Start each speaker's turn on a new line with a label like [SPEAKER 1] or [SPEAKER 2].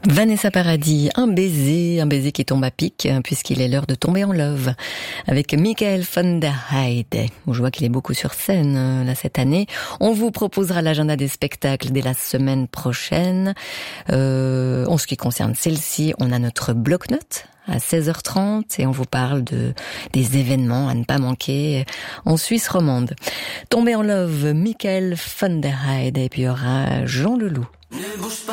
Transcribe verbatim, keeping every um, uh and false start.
[SPEAKER 1] Vanessa Paradis, un baiser, un baiser qui tombe à pic, puisqu'il est l'heure de tomber en love, avec Michael van der Heijden. Je vois qu'il est beaucoup sur scène, là, cette année. On vous proposera l'agenda des spectacles dès la semaine prochaine. Euh, en ce qui concerne celle-ci, on a notre bloc-notes à seize heures trente et on vous parle de des événements à ne pas manquer en Suisse romande. Tomber en love, Michael van der Heijden, et puis il y aura Jean Leloup. Ne bouge pas.